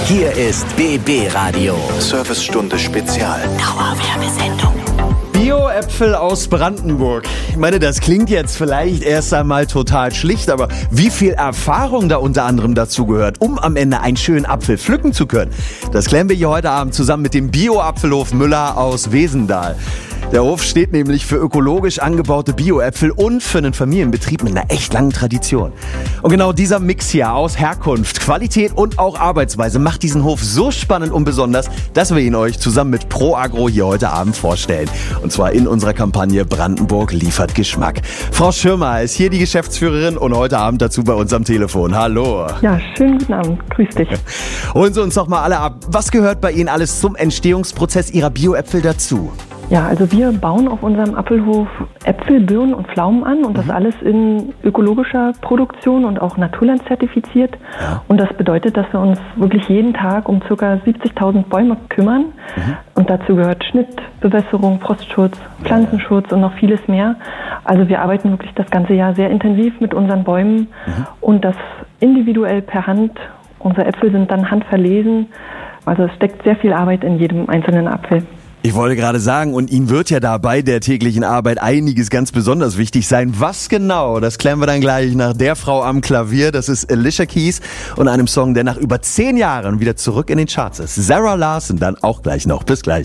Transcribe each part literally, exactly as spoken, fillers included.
Hier ist B B Radio. Servicestunde Spezial. Dauerwerbesendung. Bio-Äpfel aus Brandenburg. Ich meine, das klingt jetzt vielleicht erst einmal total schlicht, aber wie viel Erfahrung da unter anderem dazu gehört, um am Ende einen schönen Apfel pflücken zu können, das klären wir hier heute Abend zusammen mit dem Bio-Apfelhof Müller aus Wesendahl. Der Hof steht nämlich für ökologisch angebaute Bio-Äpfel und für einen Familienbetrieb mit einer echt langen Tradition. Und genau dieser Mix hier aus Herkunft, Qualität und auch Arbeitsweise macht diesen Hof so spannend und besonders, dass wir ihn euch zusammen mit Pro Agro hier heute Abend vorstellen. Und zwar in unserer Kampagne Brandenburg liefert Geschmack. Frau Schirmer ist hier die Geschäftsführerin und heute Abend dazu bei uns am Telefon. Hallo. Ja, schönen guten Abend. Grüß dich. Holen Sie uns doch mal alle ab. Was gehört bei Ihnen alles zum Entstehungsprozess Ihrer Bio-Äpfel dazu? Ja, also wir bauen auf unserem Apfelhof Äpfel, Birnen und Pflaumen an und das alles in ökologischer Produktion und auch Naturland zertifiziert. Ja. Und das bedeutet, dass wir uns wirklich jeden Tag um ca. siebzigtausend Bäume kümmern. Mhm. Und dazu gehört Schnitt, Bewässerung, Frostschutz, Pflanzenschutz und noch vieles mehr. Also wir arbeiten wirklich das ganze Jahr sehr intensiv mit unseren Bäumen mhm. und das individuell per Hand. Unsere Äpfel sind dann handverlesen. Also es steckt sehr viel Arbeit in jedem einzelnen Apfel. Ich wollte gerade sagen, und Ihnen wird ja da bei der täglichen Arbeit einiges ganz besonders wichtig sein. Was genau, das klären wir dann gleich nach der Frau am Klavier. Das ist Alicia Keys und einem Song, der nach über zehn Jahren wieder zurück in den Charts ist. Sarah Larson dann auch gleich noch. Bis gleich.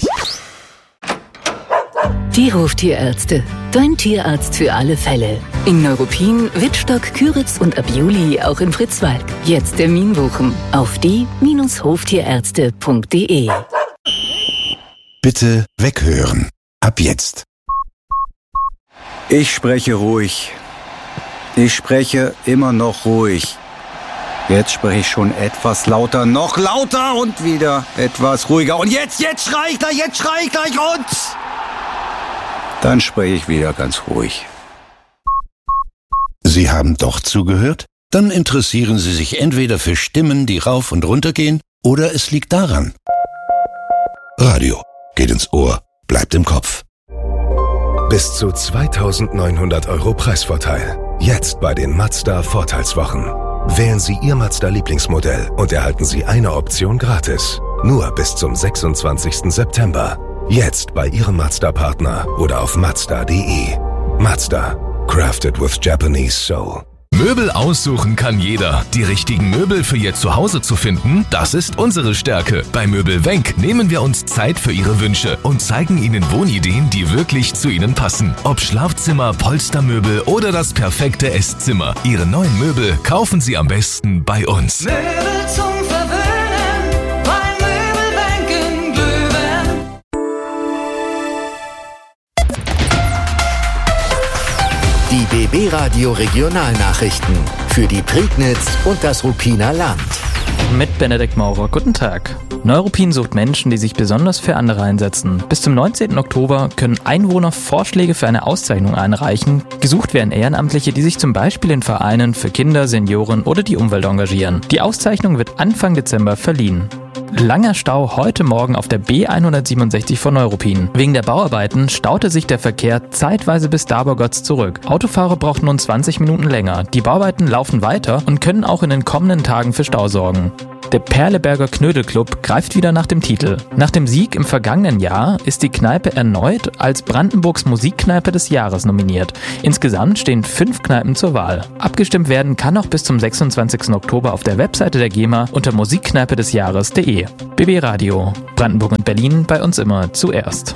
Die Hoftierärzte. Dein Tierarzt für alle Fälle. In Neuruppin, Wittstock, Küritz und ab Juli auch in Fritzwalk. Jetzt Termin buchen auf die Bindestrich hoftierärzte punkt de. Bitte weghören. Ab jetzt. Ich spreche ruhig. Ich spreche immer noch ruhig. Jetzt spreche ich schon etwas lauter, noch lauter und wieder etwas ruhiger. Und jetzt, jetzt schrei ich gleich, jetzt schrei ich gleich und... Dann spreche ich wieder ganz ruhig. Sie haben doch zugehört? Dann interessieren Sie sich entweder für Stimmen, die rauf und runter gehen, oder es liegt daran. Radio. Geht ins Ohr, bleibt im Kopf. Bis zu zweitausendneunhundert Euro Preisvorteil. Jetzt bei den Mazda Vorteilswochen. Wählen Sie Ihr Mazda Lieblingsmodell und erhalten Sie eine Option gratis. Nur bis zum sechsundzwanzigsten September. Jetzt bei Ihrem Mazda-Partner oder auf mazda punkt de. Mazda. Crafted with Japanese Soul. Möbel aussuchen kann jeder. Die richtigen Möbel für Ihr Zuhause zu finden, das ist unsere Stärke. Bei Möbel Wenk nehmen wir uns Zeit für Ihre Wünsche und zeigen Ihnen Wohnideen, die wirklich zu Ihnen passen. Ob Schlafzimmer, Polstermöbel oder das perfekte Esszimmer. Ihre neuen Möbel kaufen Sie am besten bei uns. Möbel zum Verwöhnen, bei Möbel Wenk in Glühwein. Die B B Radio Regionalnachrichten für die Prignitz und das Ruppiner Land. Mit Benedikt Maurer. Guten Tag. Neuruppin sucht Menschen, die sich besonders für andere einsetzen. Bis zum neunzehnten Oktober können Einwohner Vorschläge für eine Auszeichnung einreichen. Gesucht werden Ehrenamtliche, die sich zum Beispiel in Vereinen für Kinder, Senioren oder die Umwelt engagieren. Die Auszeichnung wird Anfang Dezember verliehen. Langer Stau heute Morgen auf der B hundertsiebenundsechzig von Neuruppin. Wegen der Bauarbeiten staute sich der Verkehr zeitweise bis Dabergotz zurück. Autofahrer brauchten nun zwanzig Minuten länger. Die Bauarbeiten laufen weiter und können auch in den kommenden Tagen für Stau sorgen. Der Perleberger Knödelclub greift wieder nach dem Titel. Nach dem Sieg im vergangenen Jahr ist die Kneipe erneut als Brandenburgs Musikkneipe des Jahres nominiert. Insgesamt stehen fünf Kneipen zur Wahl. Abgestimmt werden kann noch bis zum sechsundzwanzigsten Oktober auf der Webseite der GEMA unter musikkneipe des Jahres punkt de. B B Radio. Brandenburg und Berlin bei uns immer zuerst.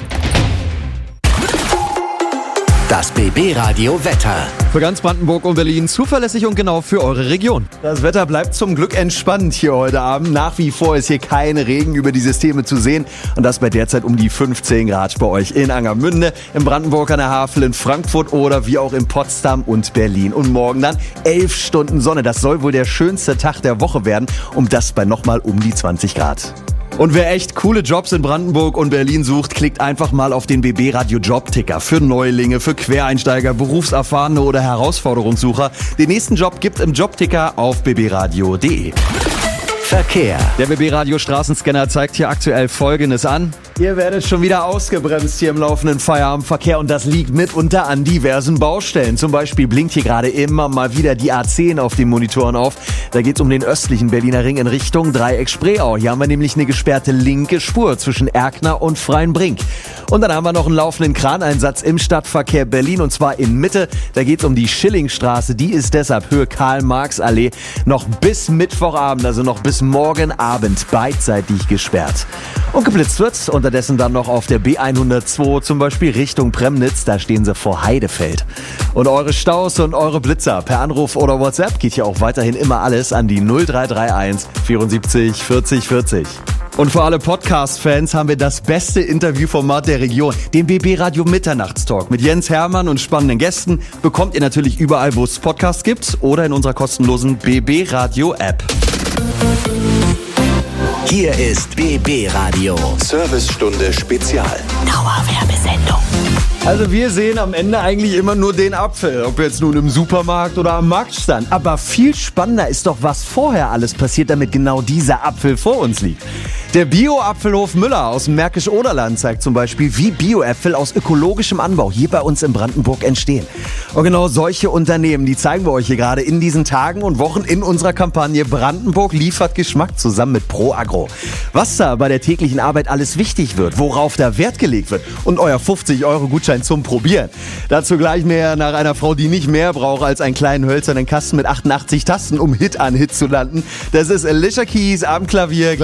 Das B B Radio Wetter. Für ganz Brandenburg und Berlin zuverlässig und genau für eure Region. Das Wetter bleibt zum Glück entspannt hier heute Abend. Nach wie vor ist hier kein Regen über die Systeme zu sehen. Und das bei derzeit um die fünfzehn Grad bei euch in Angermünde, in Brandenburg an der Havel, in Frankfurt oder wie auch in Potsdam und Berlin. Und morgen dann elf Stunden Sonne. Das soll wohl der schönste Tag der Woche werden. Und das bei nochmal um die zwanzig Grad. Und wer echt coole Jobs in Brandenburg und Berlin sucht, klickt einfach mal auf den B B Radio Jobticker. Für Neulinge, für Quereinsteiger, Berufserfahrene oder Herausforderungssucher. Den nächsten Job gibt im Jobticker auf b b radio punkt de. Verkehr. Der B B Radio Straßenscanner zeigt hier aktuell Folgendes an. Ihr werdet schon wieder ausgebremst hier im laufenden Feierabendverkehr und das liegt mitunter an diversen Baustellen. Zum Beispiel blinkt hier gerade immer mal wieder die A zehn auf den Monitoren auf. Da geht's um den östlichen Berliner Ring in Richtung Dreieck-Spreeau. Hier haben wir nämlich eine gesperrte linke Spur zwischen Erkner und Freienbrink. Und dann haben wir noch einen laufenden Kraneinsatz im Stadtverkehr Berlin und zwar in Mitte. Da geht's um die Schillingstraße. Die ist deshalb Höhe Karl-Marx-Allee noch bis Mittwochabend, also noch bis morgen Abend beidseitig gesperrt. Und geblitzt wird unterdessen dann noch auf der B hundertzwei, zum Beispiel Richtung Premnitz, da stehen sie vor Heidefeld. Und eure Staus und eure Blitzer per Anruf oder WhatsApp geht ja auch weiterhin immer alles an die null drei drei eins vierundsiebzig vierzig vierzig. Und für alle Podcast-Fans haben wir das beste Interviewformat der Region, den B B Radio Mitternachtstalk mit Jens Hermann und spannenden Gästen, bekommt ihr natürlich überall, wo es Podcasts gibt oder in unserer kostenlosen B B Radio App. Hier ist B B Radio. Servicestunde Spezial. Dauerwerbesendung. Also wir sehen am Ende eigentlich immer nur den Apfel, ob jetzt nun im Supermarkt oder am Marktstand. Aber viel spannender ist doch, was vorher alles passiert, damit genau dieser Apfel vor uns liegt. Der Bio-Apfelhof Müller aus dem Märkisch-Oderland zeigt zum Beispiel, wie Bio-Äpfel aus ökologischem Anbau hier bei uns in Brandenburg entstehen. Und genau solche Unternehmen, die zeigen wir euch hier gerade in diesen Tagen und Wochen in unserer Kampagne Brandenburg liefert Geschmack zusammen mit Pro Agro. Was da bei der täglichen Arbeit alles wichtig wird, worauf da Wert gelegt wird und euer fünfzig Euro Gutschein zum Probieren. Dazu gleich mehr nach einer Frau, die nicht mehr braucht als einen kleinen hölzernen Kasten mit achtundachtzig Tasten, um Hit an Hit zu landen. Das ist Alicia Keys am Klavier.